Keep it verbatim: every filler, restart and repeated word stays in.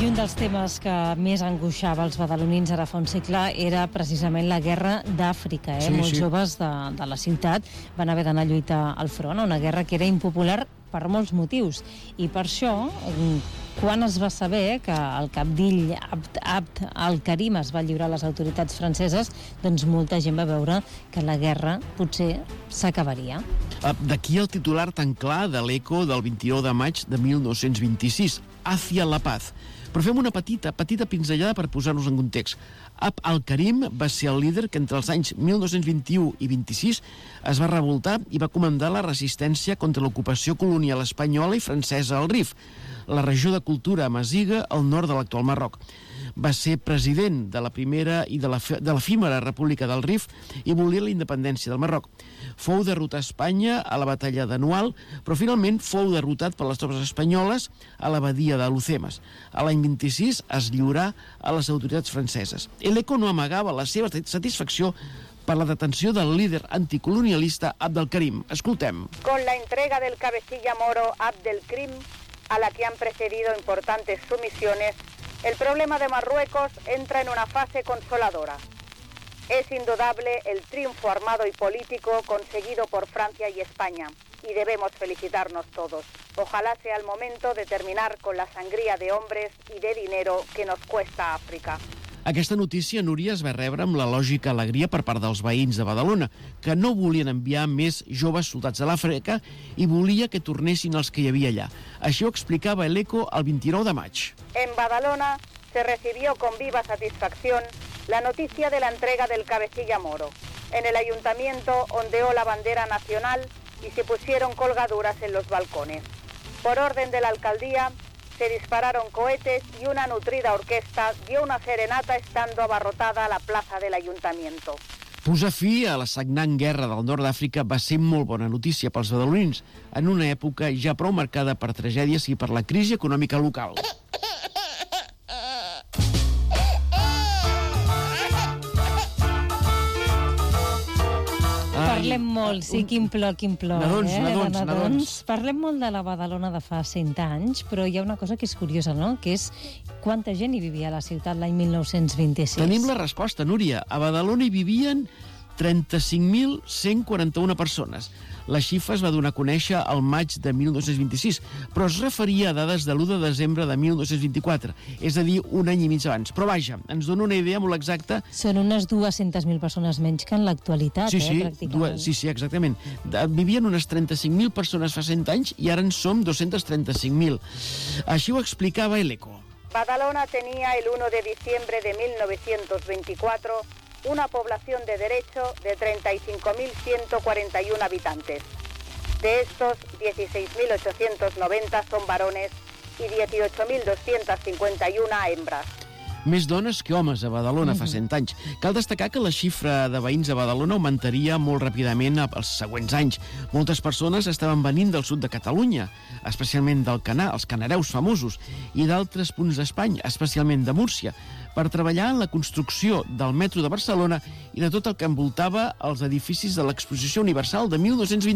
I un dels temes que més angoixava els badalonins ara fa un segle era precisament la guerra d'Àfrica. Eh? Sí, Molts sí. joves de, de la ciutat van haver d'anar a lluitar al front, una guerra que era impopular per molts motius. I per això, quan es va saber que el cabdill Abd Abd al-Karim es va lliurar a les autoritats franceses, doncs molta gent va veure que la guerra potser s'acabaria. D'aquí el titular tan clar de l'Eco del vint-i-nou de maig de mil nou-cents vint-i-sis, Hacia la paz. Però fem una petita, petita pinzellada per posar-nos en context. Abd al-Karim va ser el líder que entre els anys mil nou-cents vint-i-u i vint-i-sis es va revoltar i va comandar la resistència contra l'ocupació colonial espanyola i francesa al Rif, la regió de cultura amaziga al nord de l'actual Marroc. Va ser president de la primera i de l'efímera República del Rif i volia la independència del Marroc. Fou derrotat a Espanya a la batalla d'Anual, però finalment fou derrotat per les tropes espanyoles a la badia de Lucemas. A l'any vint-i-sis es lliurà a les autoritats franceses. L'Eco no amagava la seva satisfacció per la detenció del líder anticolonialista Abd al-Karim. Escoltem. Con la entrega del cabecilla moro Abd al-Karim, a la que han precedido importantes sumisiones, el problema de Marruecos entra en una fase consoladora. Es indudable el triunfo armado y político conseguido por Francia y España, y debemos felicitarnos todos. Ojalá sea el momento de terminar con la sangría de hombres y de dinero que nos cuesta África. Aquesta notícia, Núria, es va rebre amb la lògica alegria per part dels veïns de Badalona, que no volien enviar més joves soldats a l'Àfrica i volia que tornessin els que hi havia allà. Així ho explicava l'Eco el vint-i-nou de maig. En Badalona se recibió con viva satisfacción la noticia de la entrega del cabecilla moro. En el ayuntamiento ondeó la bandera nacional y se pusieron colgaduras en los balcones. Por orden de la alcaldía, se dispararon cohetes y una nutrida orquesta dio una serenata estando abarrotada la plaza del ayuntamiento. Posar fi a la sagnant guerra del nord d'Àfrica va ser molt bona notícia pels badalonins, en una època ja prou marcada per tragèdies i per la crisi econòmica local. Parlem molt, sí, quin plor, quin plor. Nadons, eh? nadons, de nadons. Parlem molt de la Badalona de fa cent anys, però hi ha una cosa que és curiosa, no?, que és quanta gent hi vivia a la ciutat l'any mil nou-cents vint-i-sis. Tenim la resposta, Núria. A Badalona hi vivien trenta-cinc mil cent quaranta-una persones. La xifra es va donar a conèixer al maig de mil nou-cents vint-i-sis, però es referia a dades de l'u de desembre de mil nou-cents vint-i-quatre, és a dir, un any i mig abans. Però vaja, ens dona una idea molt exacta. Són unes dues-centes mil persones menys que en l'actualitat, sí, eh, sí, pràcticament. Dues, sí, sí, exactament. De, vivien unes trenta-cinc mil persones fa cent anys i ara en som dos-cents trenta-cinc mil. Així ho explicava l'Eco. Badalona tenía el uno de diciembre de mil novecientos veinticuatro una población de derecho de treinta y cinco mil ciento cuarenta y uno habitantes. De estos, dieciséis mil ochocientos noventa son varones y dieciocho mil doscientos cincuenta y uno hembras. Més dones que homes a Badalona fa cent anys. Cal destacar que la xifra de veïns a Badalona augmentaria molt ràpidament els següents anys. Moltes persones estaven venint del sud de Catalunya, especialment del Canà, els canareus famosos, i d'altres punts d'Espanya, especialment de Múrcia, per treballar en la construcció del metro de Barcelona i de tot el que envoltava els edificis de l'Exposició Universal de mil nou-cents vint.